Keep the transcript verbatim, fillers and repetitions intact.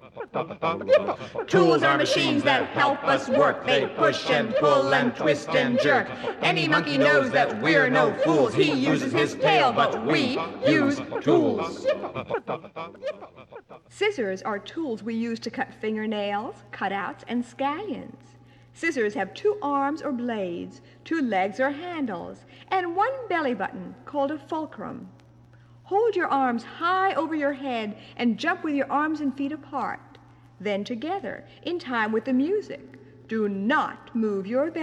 Tools are machines that help us work. They push and pull and twist and jerk. Any monkey knows that we're no fools. He uses his tail, but we use tools. Scissors are tools we use to cut fingernails, cutouts, and scallions. Scissors have two arms or blades, two legs or handles, and one belly button called a fulcrum. Hold your arms high over your head and jump with your arms and feet apart, then together, in time with the music. Do not move your belly.